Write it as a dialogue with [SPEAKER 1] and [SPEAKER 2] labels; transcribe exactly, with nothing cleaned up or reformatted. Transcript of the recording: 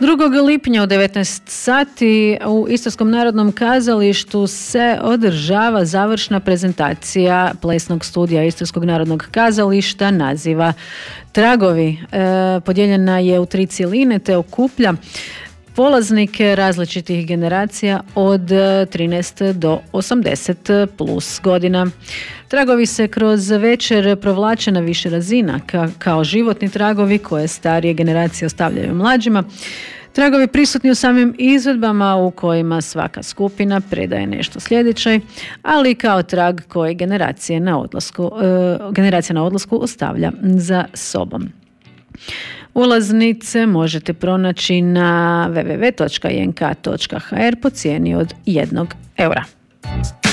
[SPEAKER 1] drugog lipnja u devetnaest sati u Istarskom narodnom kazalištu se održava završna prezentacija plesnog studija Istarskog narodnog kazališta naziva Tragovi. E, podijeljena je u tri cjeline te okuplja polaznike različitih generacija od trinaest do osamdeset plus godina. Tragovi se kroz večer provlače na više razina, ka, kao životni tragovi koje starije generacije ostavljaju mlađima. Tragovi prisutni u samim izvedbama u kojima svaka skupina predaje nešto sljedećoj, ali kao trag koji generacije na odlasku, e, generacija na odlasku ostavlja za sobom. Ulaznice možete pronaći na w w w točka i n k točka h r po cijeni od jednog eura.